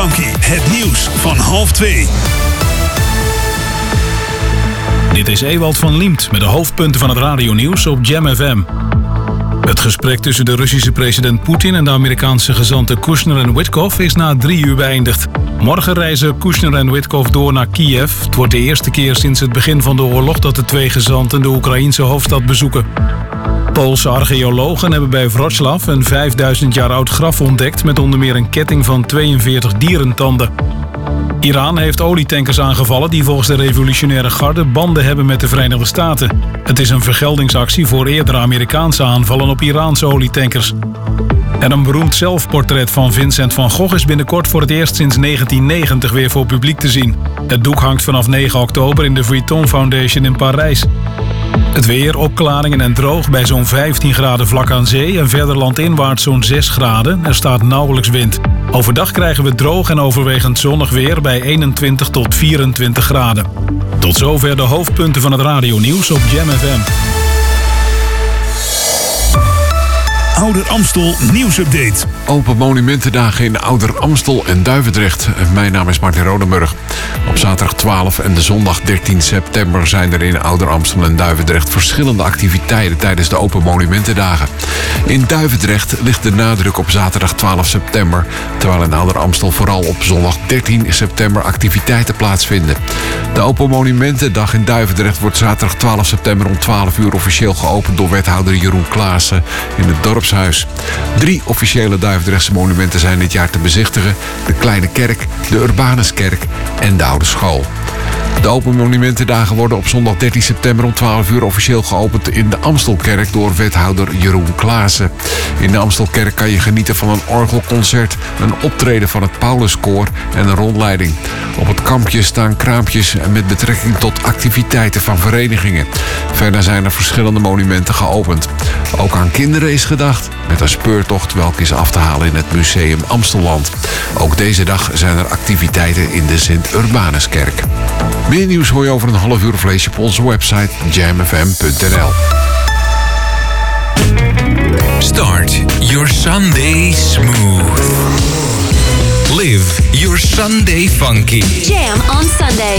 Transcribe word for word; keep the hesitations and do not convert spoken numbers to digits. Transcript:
Funky, het nieuws van half twee. Dit is Ewald van Liemt met de hoofdpunten van het radionieuws op Jam F M. Het gesprek tussen de Russische president Poetin en de Amerikaanse gezanten Kushner en Witkoff is na drie uur beëindigd. Morgen reizen Kushner en Witkoff door naar Kiev. Het wordt de eerste keer sinds het begin van de oorlog dat de twee gezanten de Oekraïense hoofdstad bezoeken. Poolse archeologen hebben bij Wrocław een vijfduizend jaar oud graf ontdekt met onder meer een ketting van tweeënveertig dierentanden. Iran heeft olietankers aangevallen die volgens de revolutionaire garde banden hebben met de Verenigde Staten. Het is een vergeldingsactie voor eerdere Amerikaanse aanvallen op Iraanse olietankers. En een beroemd zelfportret van Vincent van Gogh is binnenkort voor het eerst sinds negentien negentig weer voor publiek te zien. Het doek hangt vanaf negen oktober in de Vuitton Foundation in Parijs. Het weer, opklaringen en droog bij zo'n vijftien graden vlak aan zee en verder landinwaarts zo'n zes graden. Er staat nauwelijks wind. Overdag krijgen we droog en overwegend zonnig weer bij eenentwintig tot vierentwintig graden. Tot zover de hoofdpunten van het radionieuws op Jam F M. Ouder Amstel nieuwsupdate. Open Monumentendagen in Ouder Amstel en Duivendrecht. Mijn naam is Martin Rodenburg. Op zaterdag twaalf en de zondag dertien september zijn er in Ouder Amstel en Duivendrecht verschillende activiteiten tijdens de Open Monumentendagen. In Duivendrecht ligt de nadruk op zaterdag twaalf september, terwijl in Ouder Amstel vooral op zondag dertien september activiteiten plaatsvinden. De Open Monumentendag in Duivendrecht wordt zaterdag twaalf september om twaalf uur officieel geopend door wethouder Jeroen Klaassen in het dorpshuis. Drie officiële Duivendrechtse monumenten zijn dit jaar te bezichtigen: de Kleine Kerk, de Urbanuskerk en de Oude School. De Open Monumentendagen worden op zondag dertien september om twaalf uur officieel geopend in de Amstelkerk door wethouder Jeroen Klaassen. In de Amstelkerk kan je genieten van een orgelconcert, een optreden van het Pauluskoor en een rondleiding. Op het kampje staan kraampjes met betrekking tot activiteiten van verenigingen. Verder zijn er verschillende monumenten geopend. Ook aan kinderen is gedacht met een speurtocht welke is af te halen in het Museum Amstelland. Ook deze dag zijn er activiteiten in de Sint-Urbanuskerk. Meer nieuws hoor je over een half uur of lees je op onze website jam f m punt n l. Start your Sunday smooth. Live your Sunday funky. Jam on Sunday.